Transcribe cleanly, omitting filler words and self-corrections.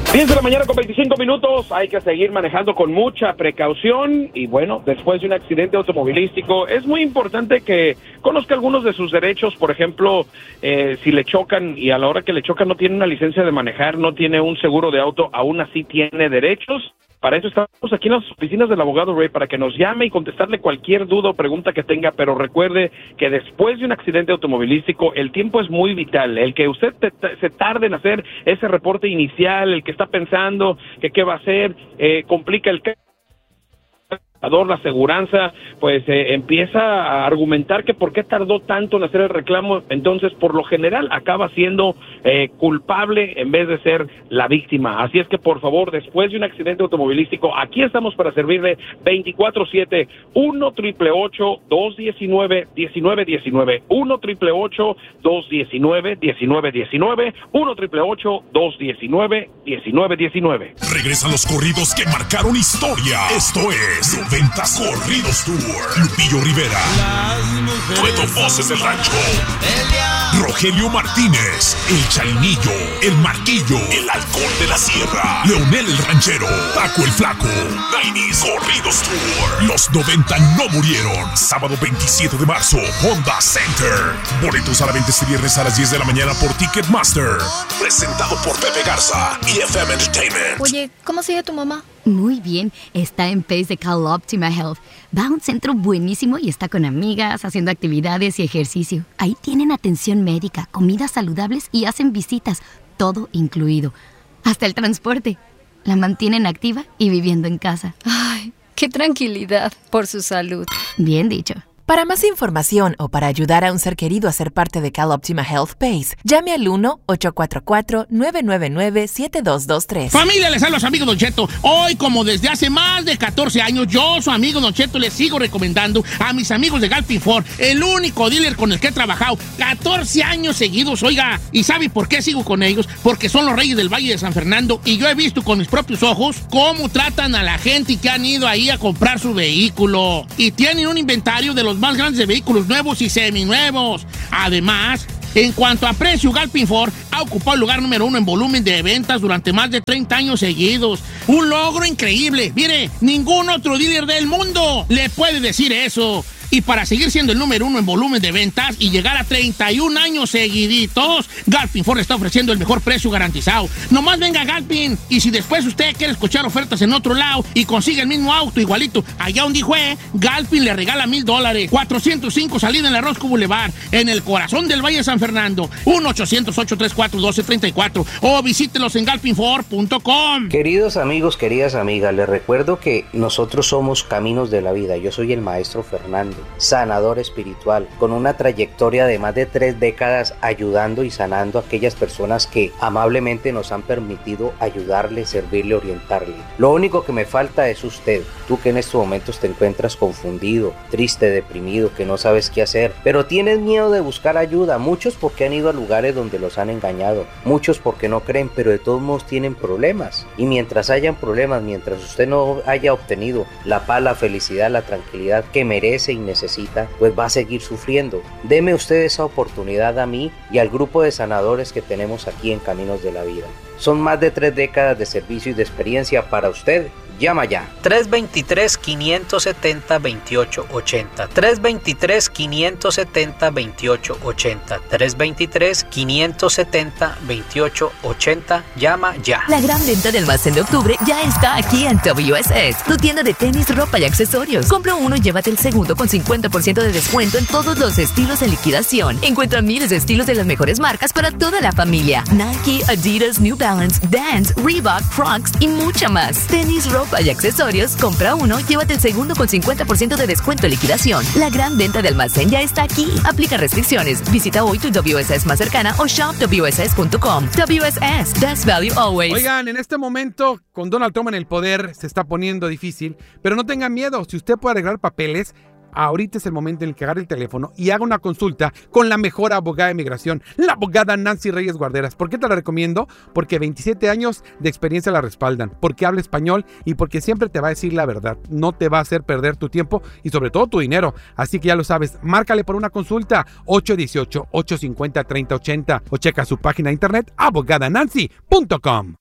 10 de la mañana con 25 minutos, hay que seguir manejando con mucha precaución y bueno, después de un accidente automovilístico es muy importante que conozca algunos de sus derechos. Por ejemplo, si le chocan y a la hora que le chocan no tiene una licencia de manejar, no tiene un seguro de auto, aún así tiene derechos. Para eso estamos aquí en las oficinas del abogado Ray, para que nos llame y contestarle cualquier duda o pregunta que tenga, pero recuerde que después de un accidente automovilístico el tiempo es muy vital. El que usted se tarde en hacer ese reporte inicial, el que está pensando que qué va a hacer, complica el caso. La aseguranza pues empieza a argumentar que por qué tardó tanto en hacer el reclamo. Entonces por lo general acaba siendo culpable en vez de ser la víctima. Así es que por favor, después de un accidente automovilístico, aquí estamos para servirle 24/7. 1-888-219-1919 1-888-219-1919 1-888-219-1919. Regresan los corridos que marcaron historia. Esto es 90 Corridos Tour. Lupillo Rivera, Dueto Voces del Rancho, Rogelio Martínez, El Chainillo, El Marquillo, El Halcón de la Sierra, Leonel el Ranchero, Paco el Flaco. 90s Corridos Tour. Los 90 no murieron. Sábado 27 de marzo, Honda Center. Boletos a la venta este viernes a las 10 de la mañana por Ticketmaster. Presentado por Pepe Garza y FM Entertainment. Oye, ¿cómo sigue tu mamá? Muy bien, está en PACE de CalOptima Health. Va a un centro buenísimo y está con amigas, haciendo actividades y ejercicio. Ahí tienen atención médica, comidas saludables y hacen visitas, todo incluido. Hasta el transporte. La mantienen activa y viviendo en casa. Ay, qué tranquilidad por su salud. Bien dicho. Para más información o para ayudar a un ser querido a ser parte de CalOptima Health PACE, llame al 1-844-999-7223. Familia, les hablo a su amigo Don Cheto. Hoy, como desde hace más de 14 años, yo, su amigo Don Cheto, les sigo recomendando a mis amigos de Galpin Ford, el único dealer con el que he trabajado 14 años seguidos, oiga. ¿Y sabe por qué sigo con ellos? Porque son los reyes del Valle de San Fernando y yo he visto con mis propios ojos cómo tratan a la gente que han ido ahí a comprar su vehículo. Y tienen un inventario de los más grandes de vehículos nuevos y seminuevos. Además, en cuanto a precio, Galpin Ford ha ocupado el lugar número 1 en volumen de ventas durante más de 30 años seguidos. Un logro increíble. Mire, ningún otro dealer del mundo le puede decir eso. Y para seguir siendo el número 1 en volumen de ventas y llegar a 31 años seguiditos, Galpin Ford está ofreciendo el mejor precio garantizado. Nomás venga a Galpin, y si después usted quiere escuchar ofertas en otro lado y consigue el mismo auto igualito allá donde fue, Galpin le regala $1,000. 405 salida en la Roscoe Boulevard, en el corazón del Valle de San Fernando. 1-800-834-1234 o visítelos en galpinford.com. Queridos amigos, queridas amigas, les recuerdo que nosotros somos Caminos de la Vida. Yo soy el maestro Fernando, sanador espiritual, con una trayectoria de más de 3 décadas ayudando y sanando a aquellas personas que amablemente nos han permitido ayudarle, servirle, orientarle. Lo único que me falta es usted, tú que en estos momentos te encuentras confundido, triste, deprimido, que no sabes qué hacer, pero tienes miedo de buscar ayuda. Muchos porque han ido a lugares donde los han engañado, muchos porque no creen, pero de todos modos tienen problemas. Y mientras hayan problemas, mientras usted no haya obtenido la paz, la felicidad, la tranquilidad que merece y necesita, pues va a seguir sufriendo. Deme usted esa oportunidad a mí y al grupo de sanadores que tenemos aquí en Caminos de la Vida. Son más de 3 décadas de servicio y de experiencia para usted. Llama ya. 323-570-2880. 323-570-2880. 323-570-2880. Llama ya. La gran venta del almacén de octubre ya está aquí en WSS, tu tienda de tenis, ropa y accesorios. Compra uno y llévate el segundo con 50% de descuento en todos los estilos en liquidación. Encuentra miles de estilos de las mejores marcas para toda la familia. Nike, Adidas, New Balance, Vans, Reebok, Crocs y mucha más. Tenis, ropa y accesorios, compra uno, llévate el segundo con 50% de descuento en liquidación. La gran venta de almacén ya está aquí. Aplica restricciones. Visita hoy tu WSS más cercana o shopwss.com. WSS, best value always. Oigan, en este momento, con Donald Trump en el poder, se está poniendo difícil, pero no tengan miedo. Si usted puede arreglar papeles, ahorita es el momento en el que agarre el teléfono y haga una consulta con la mejor abogada de migración, la abogada Nancy Reyes Guarderas. ¿Por qué te la recomiendo? Porque 27 años de experiencia la respaldan, porque habla español y porque siempre te va a decir la verdad. No te va a hacer perder tu tiempo y sobre todo tu dinero. Así que ya lo sabes, márcale por una consulta 818-850-3080 o checa su página de internet abogadanancy.com.